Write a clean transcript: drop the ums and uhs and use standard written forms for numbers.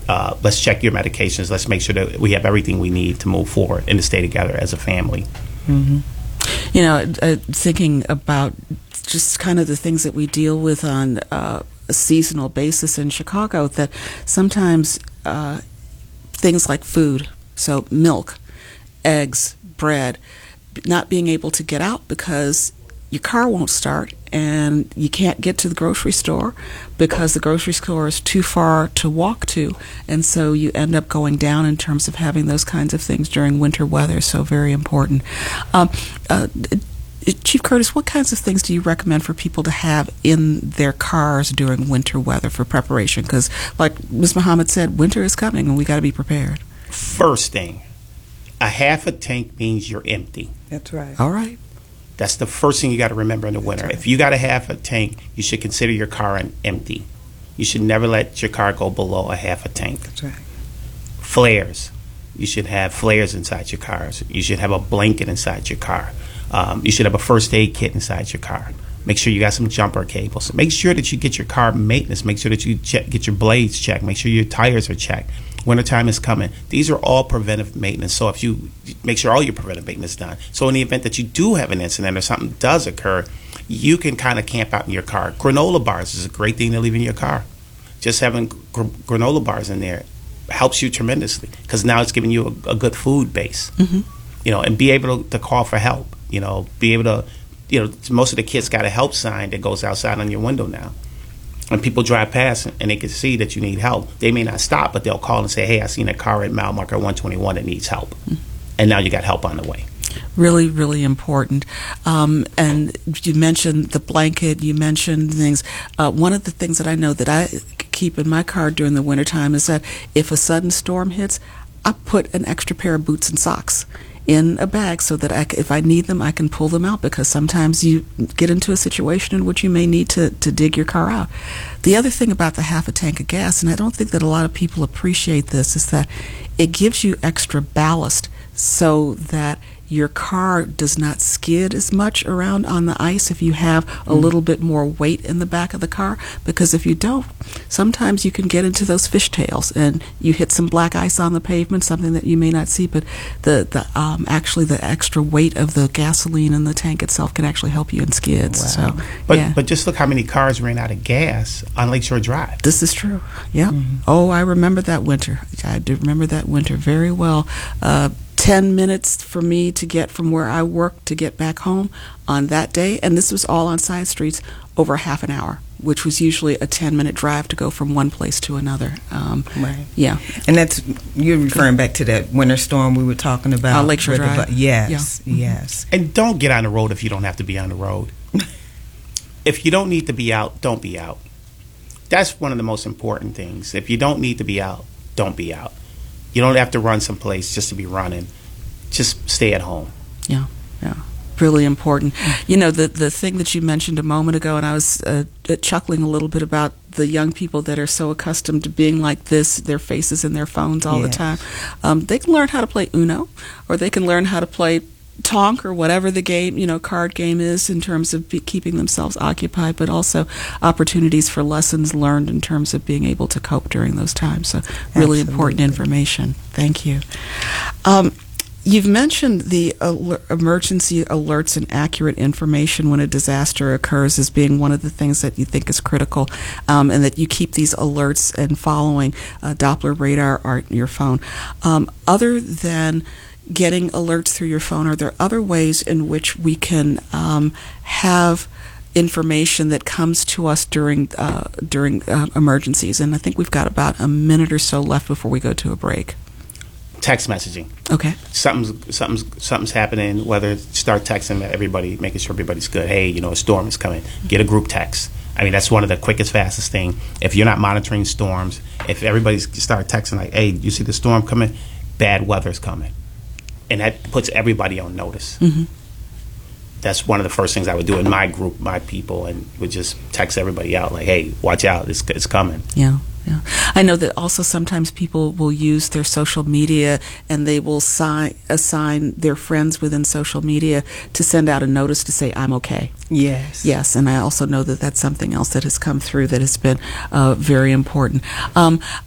let's check your medications. Let's make sure that we have everything we need to move forward and to stay together as a family. Mm-hmm. You know, thinking about just kind of the things that we deal with on a seasonal basis in Chicago, that sometimes things like food, so milk, eggs, bread, not being able to get out because your car won't start and you can't get to the grocery store because the grocery store is too far to walk to, and so you end up going down in terms of having those kinds of things during winter weather. So very important. Chief Curtis, what kinds of things do you recommend for people to have in their cars during winter weather for preparation? Because like Ms. Muhammad said, winter is coming and we got to be prepared. First thing, a half a tank means you're empty. That's right. All right. That's the first thing you got to remember in the winter. Right. If you got a half a tank, you should consider your car an empty. You should never let your car go below a half a tank. That's right. Flares. You should have flares inside your cars. You should have a blanket inside your car. You should have a first aid kit inside your car. Make sure you got some jumper cables. Make sure that you get your car maintenance. Make sure that you get your blades checked. Make sure your tires are checked. Wintertime is coming. These are all preventive maintenance. So if you make sure all your preventive maintenance is done. So in the event that you do have an incident or something does occur, you can kind of camp out in your car. Granola bars is a great thing to leave in your car. Just having granola bars in there helps you tremendously because now it's giving you a good food base. Mm-hmm. You know, and be able to call for help. You know, be able to, you know, most of the kids got a help sign that goes outside on your window now. When people drive past and they can see that you need help, they may not stop, but they'll call and say, hey, I seen a car at mile marker 121 that needs help. And now you got help on the way. Really, really important. And you mentioned the blanket, you mentioned things. One of the things that I know that I keep in my car during the wintertime is that if a sudden storm hits, I put an extra pair of boots and socks in a bag so that if I need them, I can pull them out, because sometimes you get into a situation in which you may need to dig your car out. The other thing about the half a tank of gas, and I don't think that a lot of people appreciate this, is that it gives you extra ballast so that your car does not skid as much around on the ice if you have a little bit more weight in the back of the car, because if you don't, sometimes you can get into those fishtails and you hit some black ice on the pavement, something that you may not see, but actually the extra weight of the gasoline in the tank itself can actually help you in skids. Wow. So, But just look how many cars ran out of gas on Lakeshore Drive. this is true. Yeah. Oh, I remember that winter. I do remember that winter very well. 10 minutes for me to get from where I worked to get back home on that day, and this was all on side streets, over half an hour, which was usually a 10-minute drive to go from one place to another. Right. Yeah. And that's, you're referring back to that winter storm we were talking about. Lakeshore Drive. Yes, Yeah. yes. And don't get on the road if you don't have to be on the road. If you don't need to be out, don't be out. That's one of the most important things. If you don't need to be out, don't be out. You don't have to run someplace just to be running. Just stay at home. Yeah. Really important. You know, the thing that you mentioned a moment ago, and I was chuckling a little bit about the young people that are so accustomed to being like this, their faces in their phones all the time. They can learn how to play Uno, or they can learn how to play Tonk, or whatever the game, card game is, in terms of keeping themselves occupied, but also opportunities for lessons learned in terms of being able to cope during those times. So really important information. Thank you. You've mentioned the emergency alerts and accurate information when a disaster occurs as being one of the things that you think is critical, and that you keep these alerts and following Doppler radar on your phone. Other than getting alerts through your phone, are there other ways in which we can have information that comes to us during emergencies? And I think we've got about a minute or so left before we go to a break. Text messaging. Okay. Something's happening, whether start texting everybody, making sure everybody's good. Hey, a storm is coming. Get a group text. I mean, that's one of the quickest, fastest thing. If you're not monitoring storms, if everybody's start texting like, hey, you see the storm coming? Bad weather's coming. And that puts everybody on notice. Mm-hmm. That's one of the first things I would do in my group, my people, and would just text everybody out like, hey, watch out, it's coming. Yeah. I know that also sometimes people will use their social media, and they will assign their friends within social media to send out a notice to say, I'm okay. Yes, and I also know that that's something else that has come through that has been very important.